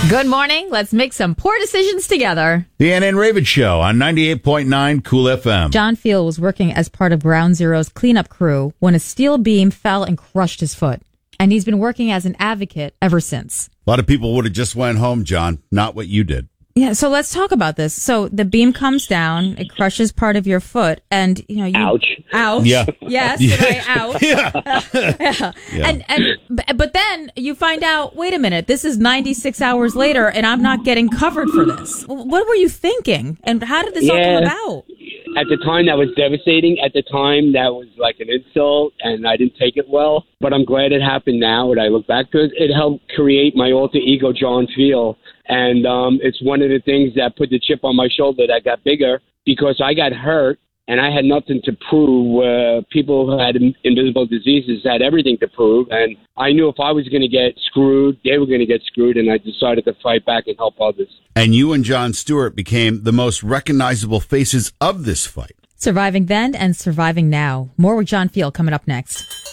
Good morning. Let's make some poor decisions together. The Ann and Raven Show on 98.9 Cool FM. John Field was working as part of Ground Zero's cleanup crew when a steel beam fell and crushed his foot. And he's been working as an advocate ever since. A lot of people would have just went home, John. Not what you did. Yeah, so let's talk about this. So the beam comes down, it crushes part of your foot, and you. Ouch. Yeah. Yes, Yeah. right, ouch. Yeah. But then you find out, wait a minute, this is 96 hours later, and I'm not getting covered for this. What were you thinking? And how did this all come about? At the time, that was devastating. At the time, that was like an insult, and I didn't take it well. But I'm glad it happened now. When I look back to it, it helped create my alter ego, John Field. And it's one of the things that put the chip on my shoulder that got bigger because I got hurt and I had nothing to prove. People who had invisible diseases had everything to prove. And I knew if I was going to get screwed, they were going to get screwed. And I decided to fight back and help others. And you and Jon Stewart became the most recognizable faces of this fight. Surviving then and surviving now. More with John Field coming up next.